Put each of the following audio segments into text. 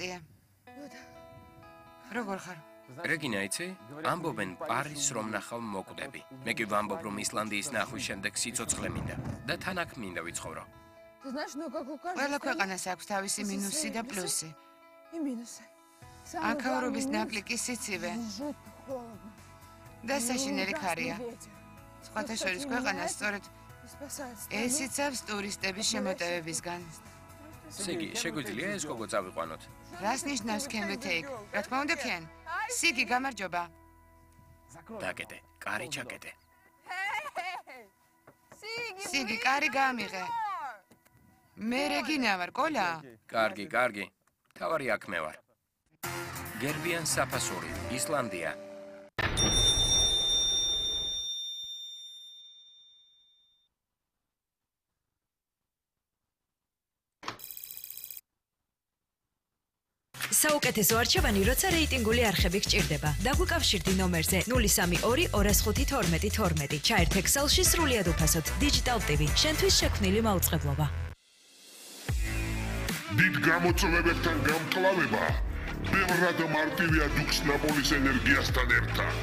მიწია. როგორ ხარ? რეგინა, იცი? ამბობენ პარის რომ ნახავ მოკვდები. მე კი ვამბობ რომ ისლანდიის ნახვის შემდეგ სიცოცხლე მინდა და თან აქ მინდა ვიცხოვრო. ყველა ქვეყანას აქვს თავისი მინუსი და პლუსი. აქაურობის ნაკლიკი სიცივე და საშინელი ქარია. სხვათა შორის ქვეყანას სწორედ ეს იცავს ტურისტების შემოტევებისგან. სიგი, შეგვიძლია ეს გოგო წავიყვანოთ? რას ნიშნავს can we take? რა თქმა უნდა can. სიგი, გამარჯობა. დაგედე, კარი ჩაგედე. სიგი, კარი გამიღე. მე რეგინა ვარ, კოლა? კარგი. თავარი აქ მე ვარ. გერბიან საფასური, ისლანდია. საუკეთესო არჩევანი, როცა რეიტინგული არხები გჭირდება. დაგვიკავშირდი ნომერზე 032 205 12 12. ჩაერთ Excel-ში სრულიად უფასოდ. Digital TV, შენთვის შექმნილი მაუწყებლობა. დიდ გამოწვევებებთან გამკლავება ბევრად მარტივია დუქს ნაპოლის ენერგიასთან ერთად.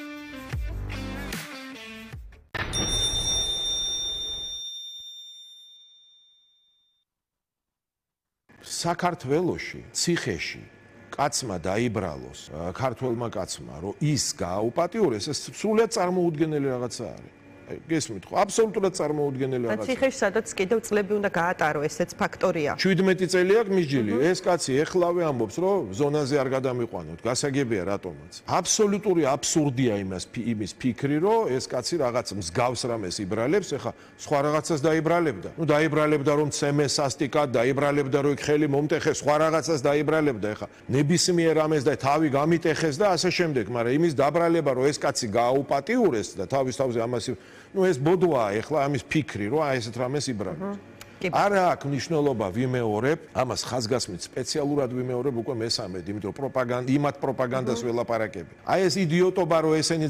საქართველოში, ციხეში კაცმა დაიბრალოს, ქართველმა კაცმა, რომ ის გააუპატიურეს, ეს სრულიად წარმოუდგენელი რაღაცა არის. გესმით ხო? აბსოლუტურად წარმოუდგენელი რაღაცა. ციხეში სადაც კიდევ წლები უნდა გაატარო, ესეც ფაქტორია. 17 წელი აქვს მისჯილი. ეს კაცი ეხლავე ამბობს, რომ ზონაზე არ გადამიყვანოთ. გასაგებია რატომაც. აბსოლუტური აბსურდია იმის ფიქრი, რომ ეს კაცი რაღაც მსგავს რამეს იბრალებს, ეხა სხვა რაღაცას დაიბრალებდა. ნუ დაიბრალებდა რომ ცემეს სასტიკად, დაიბრალებდა რომ ხელი მომტეხეს, სხვა რაღაცას დაიბრალებდა, ეხა ნებისმიერ რამეს და თავი გამიტეხეს და ასე შემდეგ, მაგრამ იმის დაბრალება, რომ ეს კაცი გააუპატიურეს და თავის თავზე ამას ну ეს ბოდვაა ეხლა ამის ფიქრი რომ აი ესეთ რამეს იბრალებს. არა აქვს მნიშვნელობა ვიმეორებ, ამას ხაზგასმით სპეციალურად ვიმეორებ უკვე მესამედ, იმიტომ რომ იმათ პროპაგანდას ველაპარაკები. აი ეს იდიოტობა რომ ესენი